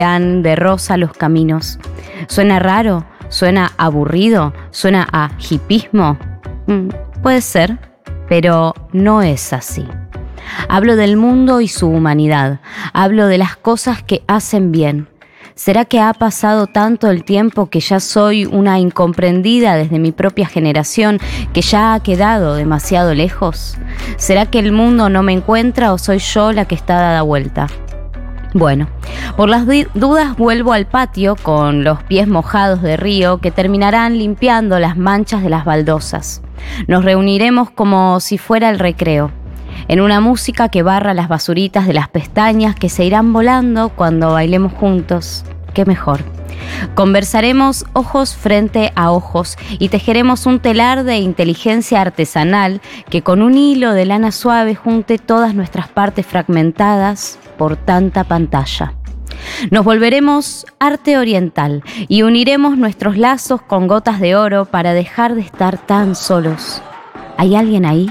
de rosa los caminos. ¿Suena raro? ¿Suena aburrido? ¿Suena a hipismo? Puede ser, pero no es así. Hablo del mundo y su humanidad. Hablo de las cosas que hacen bien. ¿Será que ha pasado tanto el tiempo que ya soy una incomprendida desde mi propia generación, que ya ha quedado demasiado lejos? ¿Será que el mundo no me encuentra o soy yo la que está dada vuelta? Bueno, por las dudas vuelvo al patio con los pies mojados de río que terminarán limpiando las manchas de las baldosas. Nos reuniremos como si fuera el recreo, en una música que barra las basuritas de las pestañas que se irán volando cuando bailemos juntos. ¡Qué mejor! Conversaremos ojos frente a ojos y tejeremos un telar de inteligencia artesanal que con un hilo de lana suave junte todas nuestras partes fragmentadas por tanta pantalla. Nos volveremos arte oriental y uniremos nuestros lazos con gotas de oro para dejar de estar tan solos. ¿Hay alguien ahí?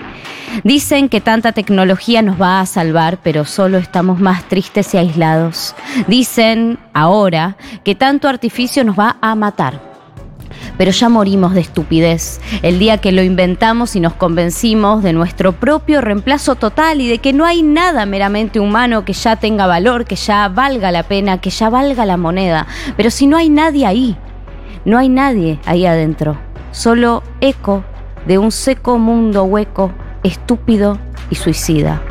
Dicen que tanta tecnología nos va a salvar, pero solo estamos más tristes y aislados. Dicen ahora que tanto artificio nos va a matar. Pero ya morimos de estupidez el día que lo inventamos y nos convencimos de nuestro propio reemplazo total y de que no hay nada meramente humano que ya tenga valor, que ya valga la pena, que ya valga la moneda. Pero si no hay nadie ahí, no hay nadie ahí adentro, solo eco de un seco mundo hueco, estúpido y suicida.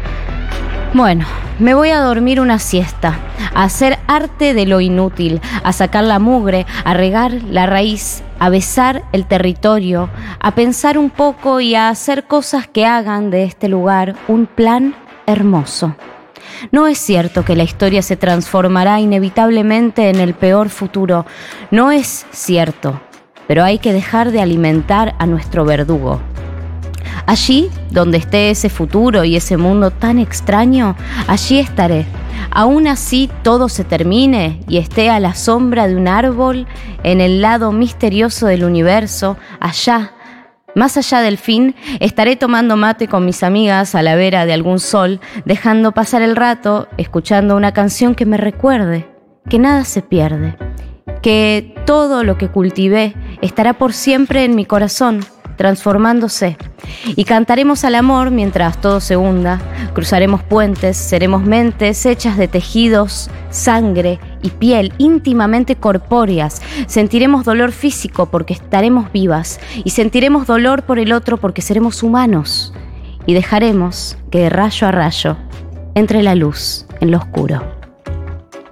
Bueno, me voy a dormir una siesta, a hacer arte de lo inútil, a sacar la mugre, a regar la raíz, a besar el territorio, a pensar un poco y a hacer cosas que hagan de este lugar un plan hermoso. No es cierto que la historia se transformará inevitablemente en el peor futuro. No es cierto, pero hay que dejar de alimentar a nuestro verdugo. Allí, donde esté ese futuro y ese mundo tan extraño, allí estaré. Aún así todo se termine y esté a la sombra de un árbol, en el lado misterioso del universo, allá, más allá del fin, estaré tomando mate con mis amigas a la vera de algún sol, dejando pasar el rato, escuchando una canción que me recuerde que nada se pierde, que todo lo que cultivé estará por siempre en mi corazón, transformándose, y cantaremos al amor mientras todo se hunda, cruzaremos puentes, seremos mentes hechas de tejidos, sangre y piel íntimamente corpóreas, sentiremos dolor físico porque estaremos vivas y sentiremos dolor por el otro porque seremos humanos y dejaremos que de rayo a rayo entre la luz en lo oscuro.